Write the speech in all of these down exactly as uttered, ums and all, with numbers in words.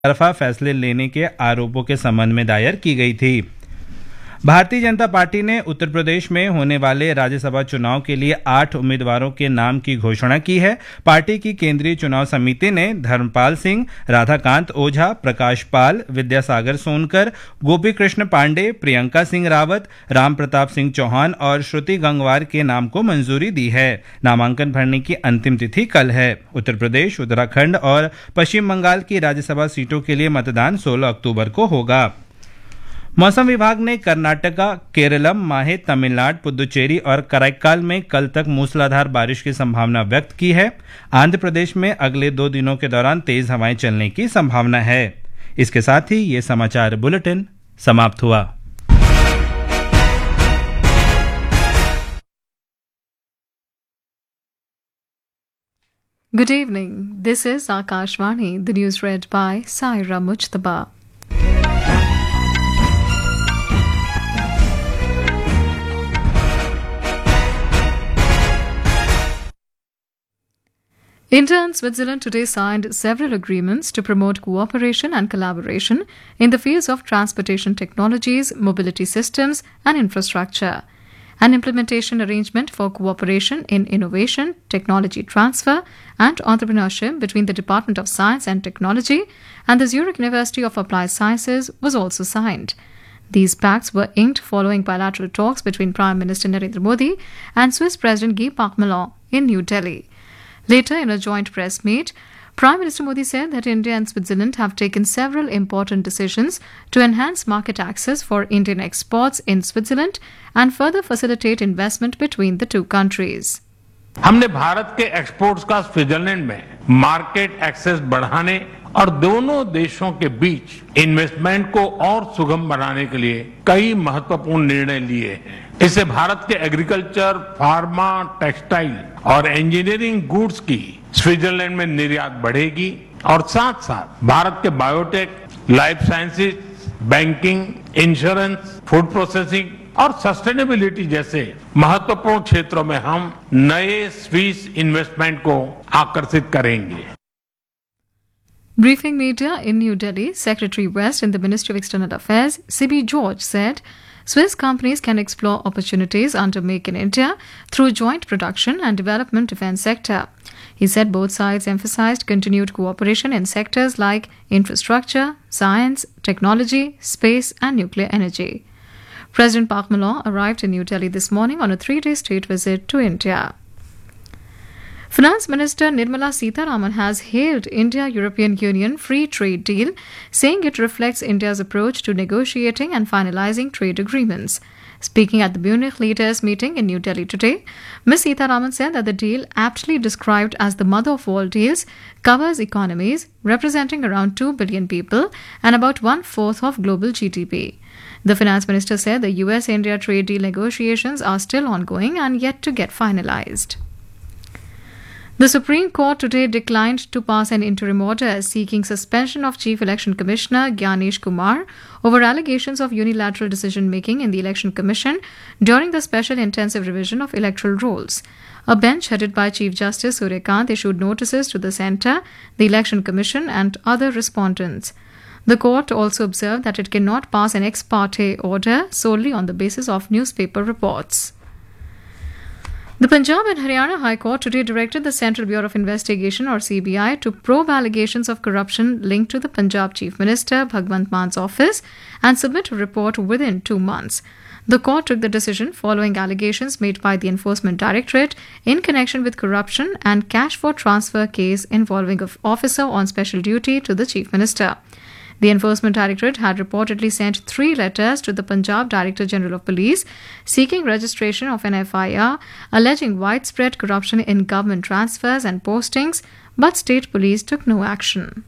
तरफा फैसले लेने के आरोपों के संबंध में दायर की गई थी। भारतीय जनता पार्टी ने उत्तर प्रदेश में होने वाले राज्यसभा चुनाव के लिए आठ उम्मीदवारों के नाम की घोषणा की है। पार्टी की केंद्रीय चुनाव समिति ने धर्मपाल सिंह, राधाकांत ओझा, प्रकाश पाल, विद्यासागर सोनकर, गोपी कृष्ण पांडे, प्रियंका सिंह रावत, राम प्रताप सिंह चौहान और श्रुति गंगवार के नाम को मंजूरी दी है। नामांकन भरने की अंतिम तिथि कल है। उत्तर प्रदेश, उत्तराखंड और पश्चिम बंगाल की राज्यसभा सीटों के लिए मतदान सोलह अक्टूबर को होगा। मौसम विभाग ने कर्नाटका, केरलम, माहे, तमिलनाडु, पुदुचेरी और कराईकाल में कल तक मूसलाधार बारिश की संभावना व्यक्त की है। आंध्र प्रदेश में अगले दो दिनों के दौरान तेज हवाएं चलने की संभावना है। इसके साथ ही ये समाचार बुलेटिन समाप्त हुआ। Good evening. This is Akashvani. The news read by Saira Mujtaba. India and Switzerland today signed several agreements to promote cooperation and collaboration in the fields of transportation technologies, mobility systems, and infrastructure. An implementation arrangement for cooperation in innovation, technology transfer, and entrepreneurship between the Department of Science and Technology and the Zurich University of Applied Sciences was also signed. These pacts were inked following bilateral talks between Prime Minister Narendra Modi and Swiss President Guy Parmelin in New Delhi. Later, in a joint press meet, Prime Minister Modi said that India and Switzerland have taken several important decisions to enhance market access for Indian exports in Switzerland and further facilitate investment between the two countries. हमने भारत के exports का Switzerland में market access बढ़ाने और दोनों देशों के बीच investment को और सुगम बनाने के लिए कई महत्वपूर्ण निर्णय लिए हैं। इससे भारत के एग्रीकल्चर, फार्मा, टेक्सटाइल और इंजीनियरिंग गुड्स की स्विट्जरलैंड में निर्यात बढ़ेगी और साथ साथ भारत के biotech, life sciences, banking, insurance, food processing और सस्टेनेबिलिटी जैसे महत्वपूर्ण क्षेत्रों में हम नए स्विस इन्वेस्टमेंट को आकर्षित करेंगे। Briefing media in New Delhi, Secretary West in the Ministry of External Affairs, C B George, said Swiss companies can explore opportunities under Make in India through joint production and development defense sector. He said both sides emphasized continued cooperation in sectors like infrastructure, science, technology, space, and nuclear energy. President Park Malone arrived in New Delhi this morning on a three-day state visit to India. Finance Minister Nirmala Sitharaman has hailed India-European Union free trade deal, saying it reflects India's approach to negotiating and finalizing trade agreements. Speaking at the Munich leaders meeting in New Delhi today, Miz Sitharaman said that the deal, aptly described as the mother of all deals, covers economies representing around two billion people and about one-fourth of global G D P. The finance minister said the U S India trade deal negotiations are still ongoing and yet to get finalized. The Supreme Court today declined to pass an interim order seeking suspension of Chief Election Commissioner Gyanesh Kumar over allegations of unilateral decision-making in the Election Commission during the special intensive revision of electoral rolls. A bench headed by Chief Justice Suryakant issued notices to the Centre, the Election Commission and other respondents. The court also observed that it cannot pass an ex parte order solely on the basis of newspaper reports. The Punjab and Haryana High Court today directed the Central Bureau of Investigation or C B I to probe allegations of corruption linked to the Punjab Chief Minister Bhagwant Man's office and submit a report within two months. The court took the decision following allegations made by the Enforcement Directorate in connection with corruption and cash for transfer case involving an officer on special duty to the Chief Minister. The Enforcement Directorate had reportedly sent three letters to the Punjab Director General of Police seeking registration of an F I R alleging widespread corruption in government transfers and postings, but state police took no action.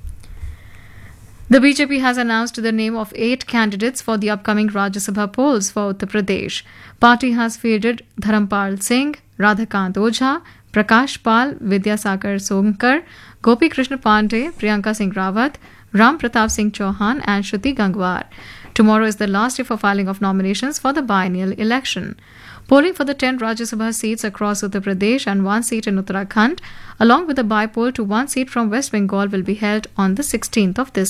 The B J P has announced the name of eight candidates for the upcoming Rajya Sabha polls for Uttar Pradesh. Party has fielded Dharampal Singh, Radhakant Ojha, Prakash Pal, Vidyasagar Sonkar, Gopi Krishna Pandey, Priyanka Singh Rawat, Ram Pratap Singh Chauhan and Shruti Gangwar. Tomorrow is the last day for filing of nominations for the biennial election. Polling for the ten Rajya Sabha seats across Uttar Pradesh and one seat in Uttarakhand, along with a by-poll to one seat from West Bengal, will be held on the sixteenth of this